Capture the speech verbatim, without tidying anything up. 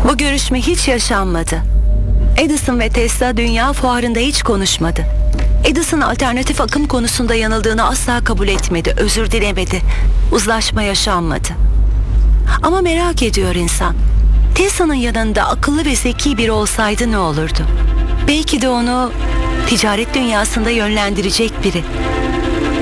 Bu görüşme hiç yaşanmadı. Edison ve Tesla dünya fuarında hiç konuşmadı. Edison alternatif akım konusunda yanıldığını asla kabul etmedi, özür dilemedi. Uzlaşma yaşanmadı. Ama merak ediyor insan. Tesla'nın yanında akıllı ve zeki biri olsaydı ne olurdu? Belki de onu ticaret dünyasında yönlendirecek biri.